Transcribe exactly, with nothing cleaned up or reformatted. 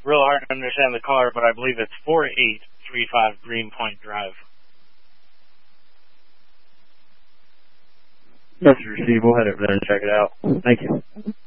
real hard to understand the caller, but I believe it's four eight three five Greenpoint Drive. Message received. We'll head over there and check it out. Thank you.